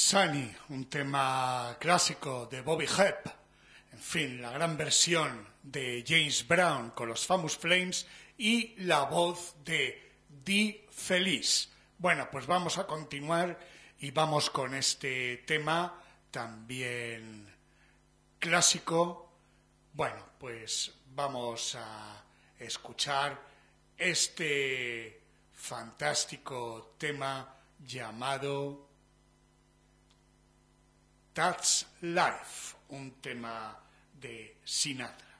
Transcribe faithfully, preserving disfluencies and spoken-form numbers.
Sunny, un tema clásico de Bobby Hebb, en fin, la gran versión de James Brown con los Famous Flames y la voz de Dee Felice. Bueno, pues vamos a continuar y vamos con este tema también clásico. Bueno, pues vamos a escuchar este fantástico tema llamado That's Life, un tema de Sinatra.